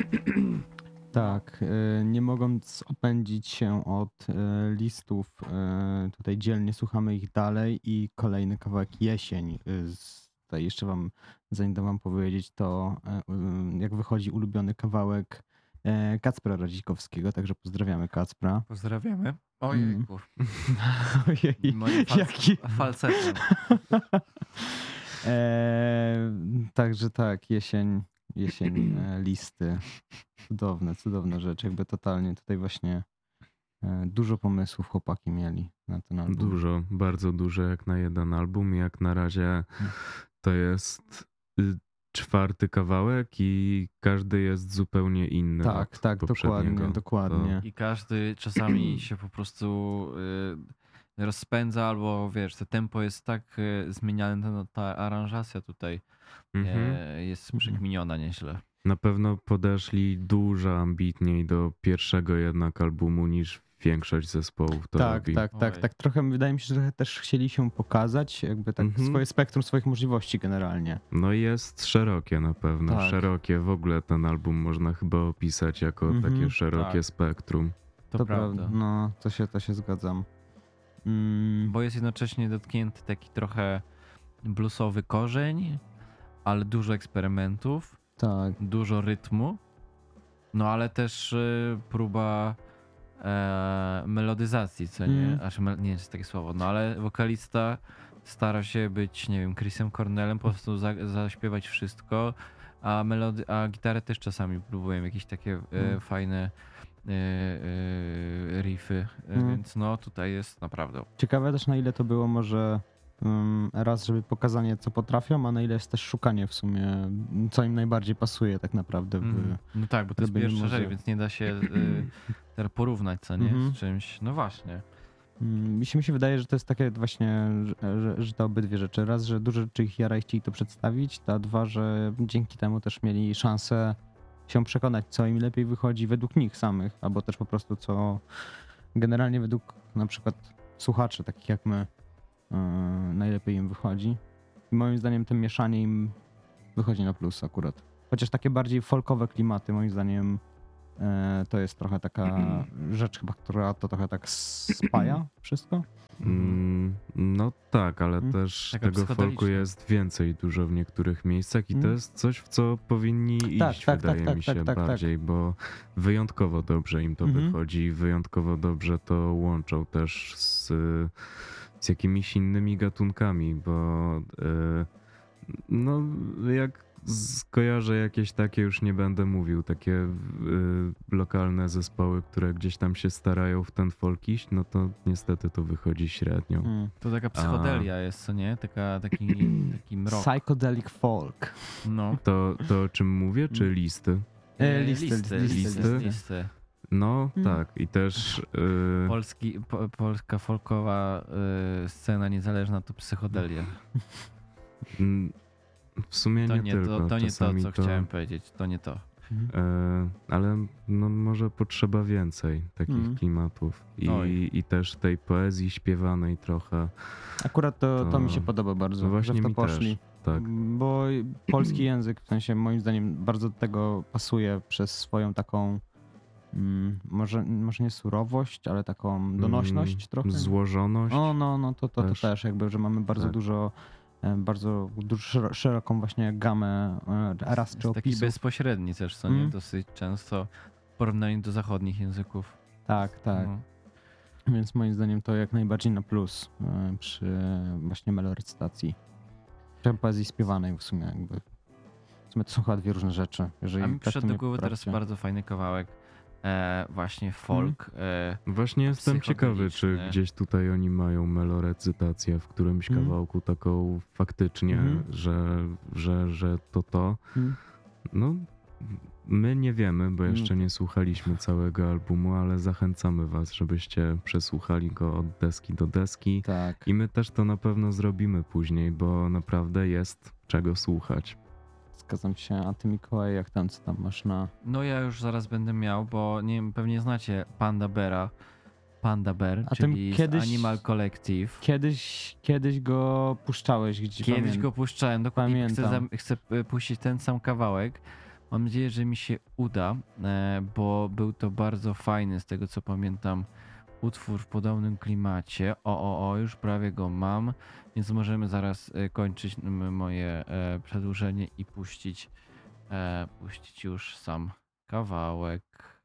Tak, nie mogąc opędzić się od listów, tutaj dzielnie słuchamy ich dalej i kolejny kawałek Jesień. Tutaj jeszcze zanim dam wam powiedzieć, to jak wychodzi ulubiony kawałek Kacpra Radzikowskiego, także pozdrawiamy Kacpra. Pozdrawiamy. Mm. Ojejku. Ojej, Moim jaki... falcetem. Także tak, jesień listy. Cudowne rzeczy. Jakby totalnie tutaj właśnie dużo pomysłów chłopaki mieli na ten album. Dużo, bardzo dużo jak na jeden album. Jak na razie to jest 4. kawałek i każdy jest zupełnie inny. Tak, poprzedniego. dokładnie. I każdy czasami się po prostu rozpędza, albo wiesz, to tempo jest tak zmieniane, ta aranżacja tutaj jest przekminiona nieźle. Na pewno podeszli dużo ambitniej do pierwszego jednak albumu niż większość zespołów to robi. Tak. Trochę wydaje mi się, że też chcieli się pokazać, jakby tak swoje spektrum swoich możliwości generalnie. No jest szerokie na pewno. Tak. Szerokie w ogóle ten album można chyba opisać jako takie szerokie spektrum. To prawda. No, to się zgadzam. Bo jest jednocześnie dotknięty taki trochę bluesowy korzeń, ale dużo eksperymentów, Tak. dużo rytmu, no ale też próba melodyzacji, co nie? Nie wiem, czy jest takie słowo, no ale wokalista stara się być, nie wiem, Chrisem Cornellem, po prostu zaśpiewać wszystko, a gitarę też czasami próbują jakieś takie fajne riffy, więc no tutaj jest naprawdę. Ciekawe też, na ile to było może raz, żeby pokazanie, co potrafią, a na ile jest też szukanie w sumie, co im najbardziej pasuje tak naprawdę. No tak, bo to jest pierwsza rzecz, więc nie da się teraz porównać, co nie, z czymś. No właśnie. Mi się wydaje, że to jest takie właśnie, że te obydwie rzeczy. Raz, że dużo rzeczy ich jara i chcieli to przedstawić, a dwa, że dzięki temu też mieli szansę się przekonać, co im lepiej wychodzi według nich samych, albo też po prostu co generalnie według na przykład słuchaczy, takich jak my, najlepiej im wychodzi. I moim zdaniem to mieszanie im wychodzi na plus akurat. Chociaż takie bardziej folkowe klimaty, moim zdaniem, to jest trochę taka rzecz chyba, która to trochę tak spaja wszystko. No tak, ale też taka tego folku jest więcej dużo w niektórych miejscach i to jest coś, w co powinni iść, wydaje mi się bardziej, bo wyjątkowo dobrze im to wychodzi, wyjątkowo dobrze to łączą też z jakimiś innymi gatunkami, bo no jak skojarzę jakieś takie, już nie będę mówił, takie lokalne zespoły, które gdzieś tam się starają w ten folk iść, no to niestety to wychodzi średnio. To taka psychodelia jest, co nie? Taki mrok. Psychedelic folk. No. To o czym mówię, czy listy? Listy. No tak i też polska folkowa scena niezależna to psychodelia. W sumie to nie tylko. To nie to, co chciałem powiedzieć. To nie to. Ale no może potrzeba więcej takich klimatów i też tej poezji śpiewanej trochę. Akurat to mi się podoba bardzo, no właśnie że w to mi poszli. Też, tak. Bo polski język, w sensie moim zdaniem bardzo do tego pasuje przez swoją taką może nie surowość, ale taką donośność trochę. Złożoność. No to też jakby, że mamy bardzo dużo szeroką właśnie gamę raz czy opisów. Taki bezpośredni też, co nie? Dosyć często w porównaniu do zachodnich języków. Tak. No. Więc moim zdaniem to jak najbardziej na plus przy właśnie melorecytacji. Przy poezji śpiewanej w sumie jakby. W sumie to są chyba dwie różne rzeczy. A mi przyszedł do głowy teraz bardzo fajny kawałek. Właśnie folk. Właśnie jestem ciekawy, czy gdzieś tutaj oni mają melorecytację w którymś kawałku taką faktycznie, że to. No, my nie wiemy, bo jeszcze nie słuchaliśmy całego albumu, ale zachęcamy was, żebyście przesłuchali go od deski do deski. Tak. I my też to na pewno zrobimy później, bo naprawdę jest czego słuchać. Zgadzam się. A ty, Mikołaj, jak tam, co tam masz na... No ja już zaraz będę miał, bo nie wiem, pewnie znacie Panda Bear, czyli Animal Collective. Kiedyś go puszczałeś gdzieś. Kiedyś go puszczałem, dokładnie. Chcę puścić ten sam kawałek, Mam nadzieję, że mi się uda, bo był to bardzo fajny, z tego co pamiętam, utwór w podobnym klimacie. Już prawie go mam, więc możemy zaraz kończyć moje przedłużenie i puścić już sam kawałek.